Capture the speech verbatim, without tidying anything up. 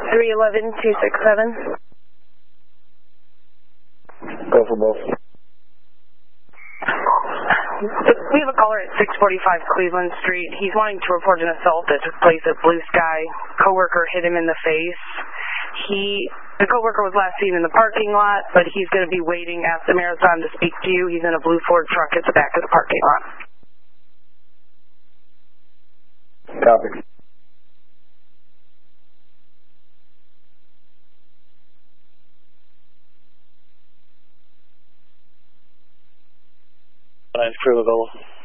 three one one, two six seven. Go for both. We have a caller at six forty-five Cleveland Street. He's wanting to report an assault that took place at Blue Sky. Coworker hit him in the face. He, the coworker was last seen in the parking lot, but he's going to be waiting at the Marathon to speak to you. He's in a blue Ford truck at the back of the parking lot. Copy. Nice crew available.